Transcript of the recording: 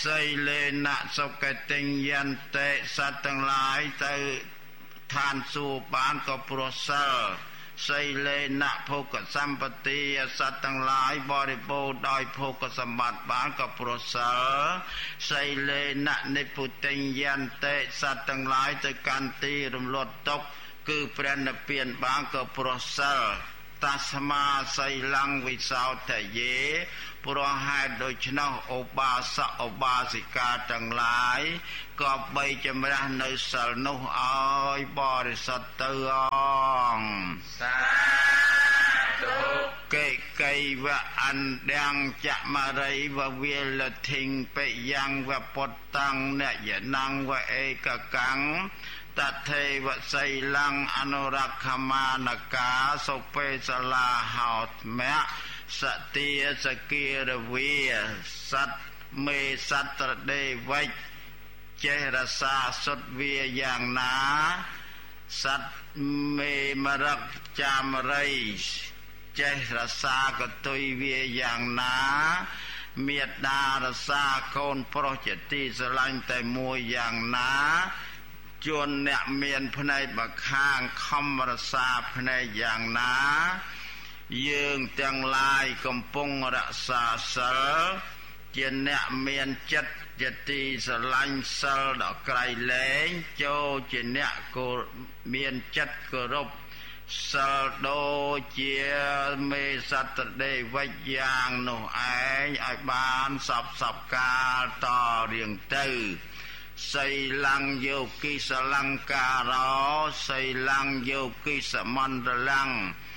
សីលេណៈសុគតិយន្តិសត្វទាំងឡាយទៅឋានសួគ៌បានក៏ព្រោះសិលសីលេណៈភោគសម្បត្តិសត្វទាំងឡាយបរិបូរណ៍ដោយភោគសម្បត្តិបានក៏ព្រោះសិលសីលេណៈនិព្វតិយន្តិសត្វទាំងឡាយទៅកាន់ទីរំលត់ទុក្ខគឺព្រះនិព្វានបានក៏ព្រោះសិលតស្មាសីលੰវិសោទយេព្រោះហេតុដូច្នោះឧបាសកឧបាសិកាទាំងឡាយក៏បីចម្រាស់នៅសិលនោះឲ្យបរិសុទ្ធទៅសាធុកេកៃវៈអណ្ដឹងចមរិវវិលធិងបយ៉ាងវពុតតាំងនយណੰវឯកកាំងតថេវសីលੰអនុរក្ខមានកាសុពេសលាហោតមៈសតិសគារវាសត្វមេសត្រដេវិជ្ជចេះរសាសុទ្ធវាយ៉ាងណាសត្វមេមរកចាមរីចេះរសាកតុយវាយ៉ាងណាមេត្តារសាកូនប្រុសជាទីស្រឡាញ់តែមួយយ៉ាងណាជួនអ្នកមានភ្នែកម្ខាងខំរសាភ្នែកយ៉ាងណាយើងទាំងឡាយកំពុងរក្សាសិលជាអ្នកមានចិត្តជាទីស្រឡាញ់សិលដ៏ក្រៃលែងចូលជាអ្នកក៏មានចិត្តគោរពសិលដូចជាមេសត្រដេវិជ្ជយ៉ាងនោះឯងឲ្យបានសពកាលតរៀងទៅសីលੰយោគិសលង្ការោសីលੰយោគិសមន្តលੰ